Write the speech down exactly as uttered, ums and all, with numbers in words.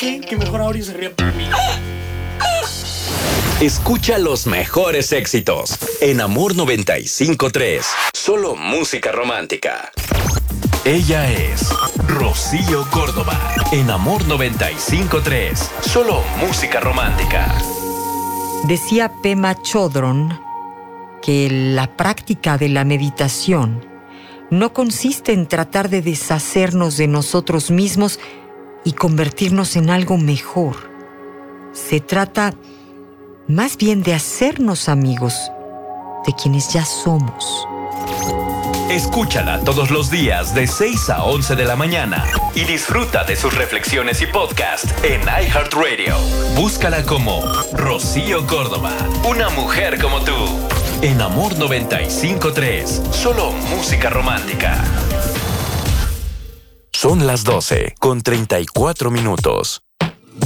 qué? Que mejor ahora se ría por mí. Escucha los mejores éxitos en Amor noventa y cinco punto tres. Solo música romántica. Ella es Rocío Córdoba en Amor noventa y cinco punto tres. Solo música romántica. Decía Pema Chodron que la práctica de la meditación no consiste en tratar de deshacernos de nosotros mismos y convertirnos en algo mejor. Se trata más bien de hacernos amigos de quienes ya somos. Escúchala todos los días de seis a once de la mañana y disfruta de sus reflexiones y podcast en iHeartRadio. Búscala como Rocío Córdoba, una mujer como tú. En Amor noventa y cinco punto tres, solo música romántica. Son las doce con treinta y cuatro minutos.